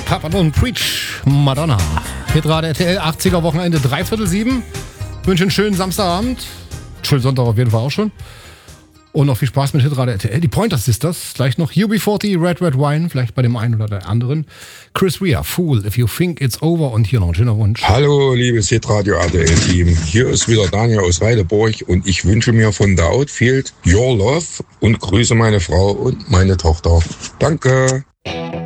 Papa Don't Preach, Madonna. Hitrate RTL, 80er Wochenende, 6:45. Wünsche einen schönen Samstagabend. Schönen Sonntag auf jeden Fall auch schon. Und noch viel Spaß mit Hitrate RTL. Die Pointer Sisters, gleich noch UB40, Red Red Wine, vielleicht bei dem einen oder der anderen. Chris Rea, Fool, If You Think It's Over. Und hier noch ein schöner Wunsch. Hallo, liebes Hitradio RTL-Team. Hier ist wieder Daniel aus Weideburg und ich wünsche mir von The Outfield Your Love und grüße meine Frau und meine Tochter. Danke.